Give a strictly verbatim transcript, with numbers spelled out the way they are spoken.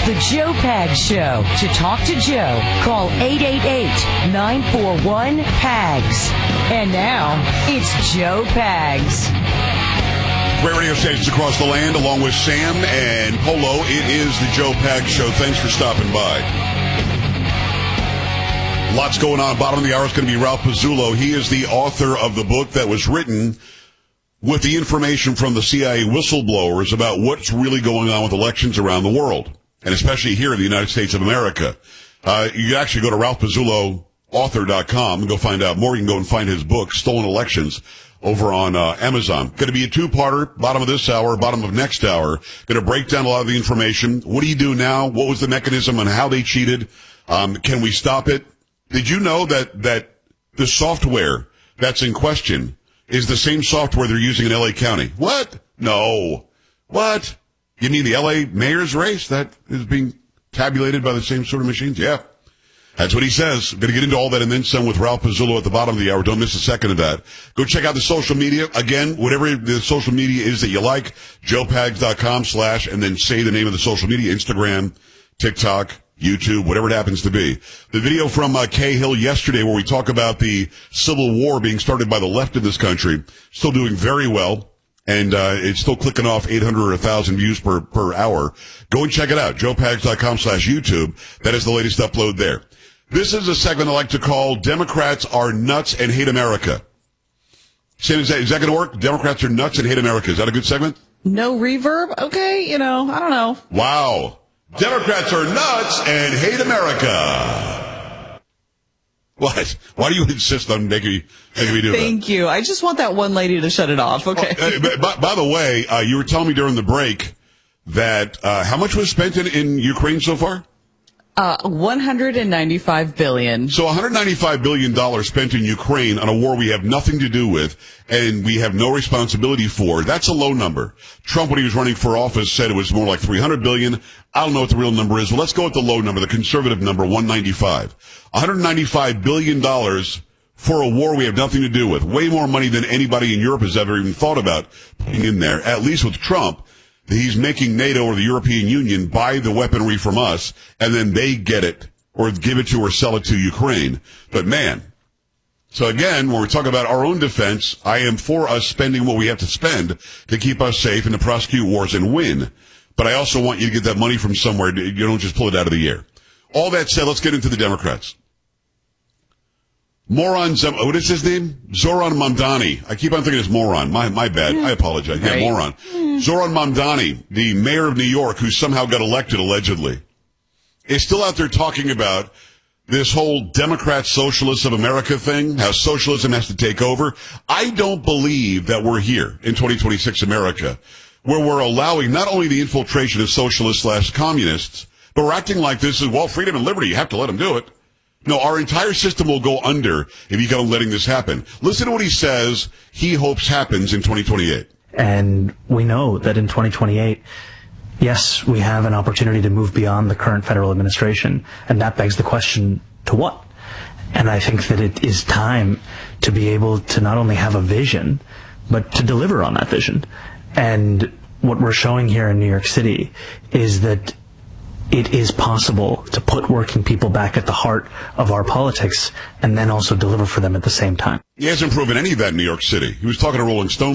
The Joe Pags Show. To talk to Joe, call eight eight eight, nine four one, P A G S. And now, it's Joe Pags. Great radio stations across the land, along with Sam and Polo. It is the Joe Pags Show. Thanks for stopping by. Lots going on. Bottom of the hour is going to be Ralph Pizzullo. He is the author of the book that was written with the information from the C I A whistleblowers about what's really going on with elections around the world, and especially here in the United States of America. Uh, you can actually go to ralph pizzullo author dot com and go find out more. You can go and find his book, Stolen Elections, over on uh, Amazon. Going to be a two-parter, bottom of this hour, bottom of next hour. Going to break down a lot of the information. What do you do now? What was the mechanism and how they cheated? Um, can we stop it? Did you know that, that the software that's in question is the same software they're using in L A County? What? No. What? You mean the L A mayor's race that is being tabulated by the same sort of machines? Yeah. That's what he says. Going to get into all that and then some with Ralph Pizzullo at the bottom of the hour. Don't miss a second of that. Go check out the social media. Again, whatever the social media is that you like, joe pags dot com slash, and then say the name of the social media, Instagram, TikTok, YouTube, whatever it happens to be. The video from uh, Cahill yesterday where we talk about the civil war being started by the left in this country, still doing very well. And uh it's still clicking off eight hundred or one thousand views per, per hour. Go and check it out. joe pags dot com slash YouTube. That is the latest upload there. This is a segment I like to call Democrats Are Nuts and Hate America. Sam, is that, is that going to work? Democrats are nuts and hate America. Is that a good segment? No reverb? Okay, you know, I don't know. Wow. Democrats are nuts and hate America. What? Why do you insist on making me, making me do that? Thank you. I just want that one lady to shut it off, okay? Oh, uh, by, by the way, uh, you were telling me during the break that uh, how much was spent in, in Ukraine so far? Uh, one hundred ninety-five billion dollars. So one hundred ninety-five billion dollars spent in Ukraine on a war we have nothing to do with and we have no responsibility for. That's a low number. Trump, when he was running for office, said it was more like three hundred billion dollars. I don't know what the real number is. Well, let's go with the low number, the conservative number, one hundred ninety-five. one hundred ninety-five billion dollars for a war we have nothing to do with. Way more money than anybody in Europe has ever even thought about putting in there, at least with Trump. He's making NATO or the European Union buy the weaponry from us, and then they get it, or give it to or sell it to Ukraine. But man, so again, when we're talking about our own defense, I am for us spending what we have to spend to keep us safe and to prosecute wars and win. But I also want you to get that money from somewhere. You don't just pull it out of the air. All that said, let's get into the Democrats. Moron, what is his name? Zoran Mamdani. I keep on thinking it's moron. My, my bad. I apologize. Yeah, right. moron. Zoran Mamdani, the mayor of New York, who somehow got elected, allegedly, is still out there talking about this whole Democrat Socialists of America thing, how socialism has to take over. I don't believe that we're here in twenty twenty-six America, where we're allowing not only the infiltration of socialists slash communists, but we're acting like this is, well, freedom and liberty. You have to let them do it. No, our entire system will go under if you go letting this happen. Listen to what he says he hopes happens in twenty twenty-eight. And we know that in twenty twenty-eight, yes, we have an opportunity to move beyond the current federal administration. And that begs the question, to what? And I think that it is time to be able to not only have a vision, but to deliver on that vision. And what we're showing here in New York City is that it is possible to put working people back at the heart of our politics and then also deliver for them at the same time. He hasn't proven any of that in New York City. He was talking to Rolling Stone